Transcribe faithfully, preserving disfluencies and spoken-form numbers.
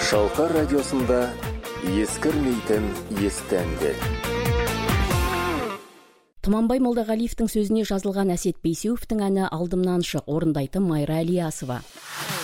Шалқар радиосында ескірмейтін есті әндер. Тұманбай Молдағалиевтің сөзіне жазылған Әсет Бейсеуовтің әні «Алдымнан шық» орындайтын Майра Ілиясова.